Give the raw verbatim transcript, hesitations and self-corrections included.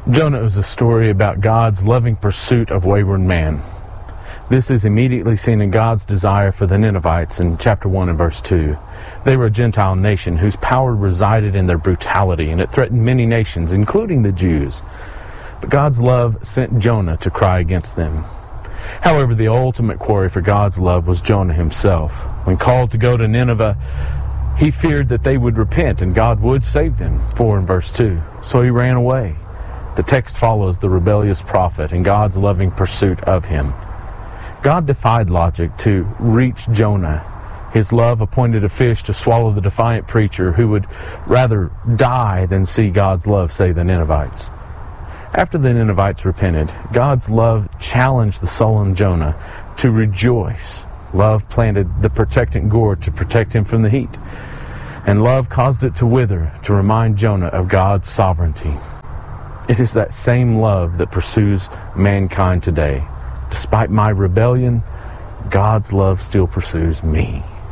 Jonah is a story about God's loving pursuit of wayward man. This is immediately seen in God's desire for the Ninevites in chapter one and verse two. They were a Gentile nation whose power resided in their brutality, and it threatened many nations, including the Jews. But God's love sent Jonah to cry against them. However, the ultimate quarry for God's love was Jonah himself. When called to go to Nineveh, he feared that they would repent and God would save them, four in verse two. So he ran away. The text follows the rebellious prophet and God's loving pursuit of him. God defied logic to reach Jonah. His love appointed a fish to swallow the defiant preacher who would rather die than see God's love save the Ninevites. After the Ninevites repented, God's love challenged the sullen Jonah to rejoice. Love planted the protectant gourd to protect him from the heat. And love caused it to wither to remind Jonah of God's sovereignty. It is that same love that pursues mankind today. Despite my rebellion, God's love still pursues me.